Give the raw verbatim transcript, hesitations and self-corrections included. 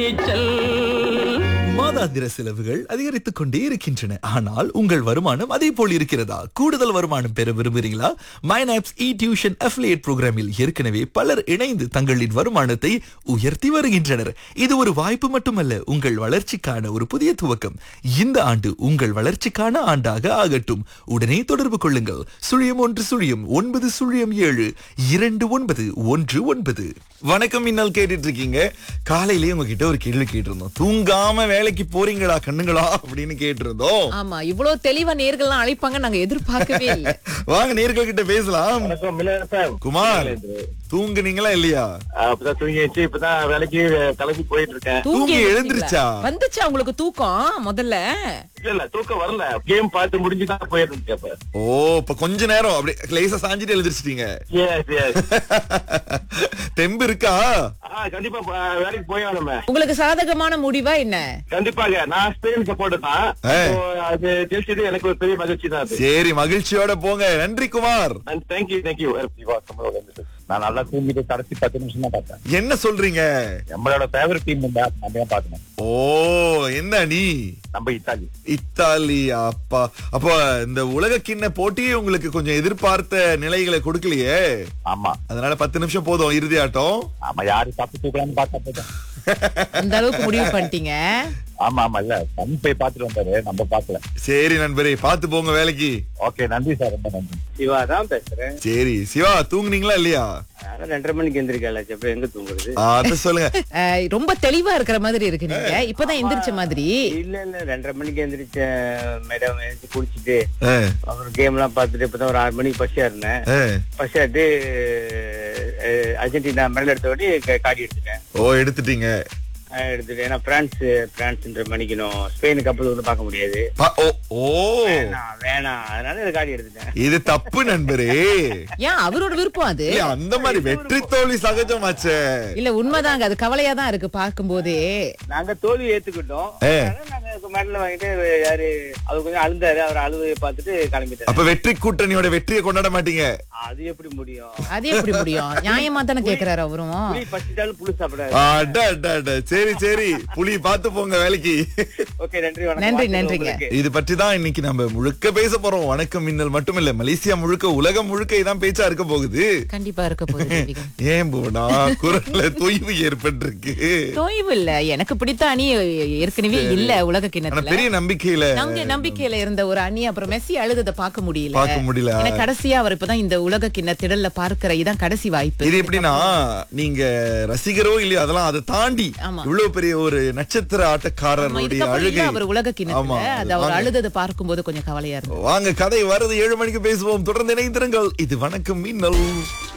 மாதாந்திர செலவுகள் அதிகரித்துக் கொண்டே இருக்கின்றன. ஆனால் உங்கள் வருமானம் அதே போல் இருக்கிறதா? கூடுதல் வருமானம் பெற விரும்புகிறீங்களா? மைனாப்ஸ் இ டியூஷன் அஃபிலியேட் புரோகிராமில் ஏற்கனவே பலர் இணைந்து தங்களின் வருமானத்தை உயர்த்தி வருகின்றனர். இது ஒரு வாய்ப்பு மட்டுமல்ல, உங்கள் வளர்ச்சிக்கான ஒரு புதிய துவக்கம். இந்த ஆண்டு உங்கள் வளர்ச்சிக்கான ஆண்டாக ஆகட்டும். உடனே தொடர்பு கொள்ளுங்கள். சுழியம் ஒன்று சுழியம் ஒன்பது சுழியம் ஏழு இரண்டு ஒன்பது ஒன்று ஒன்பது. வணக்கம், மின்னல் கேட்டுட்டு இருக்கீங்க. காலையிலேயே உங்ககிட்ட ஒரு கேள்வி கேட்டிருந்தோம். தூங்காம வேலைக்கு போறீங்களா கண்ணுங்களா அப்படின்னு கேட்டிருந்தோம். ஆமா, இவ்வளவு தெளிவா நேர்கள்லாம் அழைப்பாங்க நாங்க எதிர்பார்க்கவே இல்லை. வாங்க நேர்கள் கிட்ட பேசலாம். வணக்கம் மிலன் சார். குமார், தூங்குனீங்களா இல்லையா? அப்பதான் தூங்கிச்சு, இப்பதான் வேலைக்கு கிளம்பி போயிட்டு இருக்கேன். தூங்கி எழுந்திருச்சா? வந்துச்சா உங்களுக்கு தூக்கம்? முதல்ல இல்ல இல்ல தூக்கம் வரல, கேம் பார்த்து முடிஞ்சுதான் போயிட்டு இருக்கேன் இப்ப. ஓ, இப்ப கொஞ்ச நேரம் அப்படியே லேசா சாஞ்சிட்டு எழுந்திருச்சிட்டீங்க. S S. தெம்பு இருக்கா? ஆ கண்டிப்பா ப- வேலைக்கு போய் ஆகணுமே. உங்களுக்கு சாதகமான முடிவா என்ன? கண்டிப்பாக நான் ஸ்பெயின் சப்போர்ட் தான். ஆ. So, அது ஜெயிச்சது எனக்கு ஒரு பெரிய மகிழ்ச்சி தான் அது. சரி, மகிழ்ச்சியோட போங்க. நன்றி குமார். Thank you thank you. நான் நல்லா தூங்கிட்டு கடைசி பத்து நிமிஷம் தான் பார்த்தேன். என்ன சொல்றீங்க? நம்மளோட ஃபேவரட் டீம் இருந்தா நம்ம பாக்கணும். ஓ, என்ன நீ? நம்ம இத்தாலி. இத்தாலி. அப்பா, அப்ப இந்த உலக கிண்ண போட்டியே உங்களுக்கு கொஞ்சம் எதிர்பார்த்த நிலைகளை கொடுக்கலையே. ஆமா அதனால பத்து நிமிஷம் போதும் இறுதி ஆட்டம். ஆமா, யாரு தப்பு தூக்கலாம்னு பார்த்தா போதும். அந்த அளவுக்கு முடிவு பண்ணிட்டீங்க? ஆமா ஆமா, இல்ல சன் போய் பாத்துட்டு வந்தாரு, நம்ம பாக்கல. சரி நண்பரே, பாத்து போங்க வேலைக்கு. ஓகே, நன்றி சார், ரொம்ப நன்றி. சிவா தான் பேசுறேன். சரி சிவா, தூங்குனீங்களா இல்லையா? ரெண்டரை மணிக்கு எந்திரிக்கல, எங்க தூங்குறது? ஆ, அத சொல்லுங்க. அஹ், ரொம்ப தெளிவா இருக்கிற மாதிரி இருக்கு. நீங்க இப்பதான் எந்திரிச்ச மாதிரி. இல்ல இல்ல ரெண்டரை மணிக்கு எந்திரிச்ச மேடம், எழுந்து குளிச்சுட்டு ஆ, அப்புறம் கேம் எல்லாம் பார்த்துட்டு இப்பதான் ஒரு ஆறு மணிக்கு பசியா இருந்தேன். ஆ. பசியாட்டு அஹ், அர்ஜென்டினா மெடல் எடுத்த உடனே க- காடி எடுத்துட்டேன். ஓ, எடுத்துட்டீங்க. அஹ், எடுத்துட்டேன். ஏன்னா பிரான்ஸ் பிரான்ஸ்ன்ற மணிக்கணும், ஸ்பெயின் கப்பல் வந்து பார்க்க முடியாது. பா- ஓ ஓ வேணாம் வேணாம், அதனால இந்த காடி எடுத்துட்டேன். இது தப்பு நண்பரே. ஏன் அவரோட விருப்பம் அது? இல்ல, அந்த மாதிரி வெற்றி தோல்வி சகஜமாச்சே. இல்ல உண்மைதாங்க, அது கவலையா தான் இருக்கு பார்க்கும் போதே. நாங்க தோல்வி ஏத்துக்கிட்டோம். ஏ. அதனால நாங்க மெடல் வாங்கிட்டு யாரு அவர் கொஞ்சம் அழுந்தாரு, அவர் அழுவையை பார்த்துட்டு கிளம்பிட்டாரு. அப்ப வெற்றி கூட்டணியோட வெற்றியை கொண்டாட மாட்டீங்க? அது எப்படி முடியும்? அது எப்படி முடியும்? நியாயமா தானே கேக்குறாரு அவரும். புளி பசிட்டாலும் புளி சாப்பிடாது. அட, அட, அட. சரி சரி, புலி பாத்து போங்க வேலைக்கு. ஓகே, நன்றி வணக்கம். நன்றி, வாழ்த்துக்கள் நன்றிங்க. உங்களுக்கு. இது பற்றி தான் இன்னைக்கு நம்ம முழுக்க பேச போறோம். வணக்கம் மின்னல் மட்டுமில்ல, மலேசியா முழுக்க, உலகம் முழுக்க இதான் பேச்சா இருக்க போகுது. கண்டிப்பா இருக்க போகுது தேவிகா. ஏன் போனா குரல்ல தொய்வு ஏற்பட்டிருக்கு? தொய்வு இல்ல, எனக்கு பிடித்த அணி ஏற்கனவே இல்ல உலக ஆனா கிண்ணத்துல. பெரிய நம்பிக்கையில நாங்க நம்பிக்கையில இருந்த ஒரு அணி, அப்புறம் மெஸ்ஸி அழுதத பார்க்க முடியல. பார்க்க முடியல. ஏன்னா கடைசியா அவர் இப்பதான் இந்த உலக கிண்ண திடல்ல பார்க்கிற இதான் கடைசி வாய்ப்பு. இது எப்படின்னா, நீங்க ரசிகரோ இல்லையோ, அதெல்லாம் அதை தாண்டி ஆமா. இவ்வளவு பெரிய ஒரு நட்சத்திர ஆமா, ஆட்டக்காரருடைய இதுக்கப்புறம் இல்ல அழுகை. அவர் உலக கிண்ணத்துல. ஆமா. அது அவர் வாங்க. அழுதத பார்க்கும்போது கொஞ்சம் கவலையா இருந்தது. வாங்க, கதை வருது. ஏழு மணிக்கு பேசுவோம். தொடர்ந்து இணைந்திருங்கள். இது வணக்கம் மின்னல்.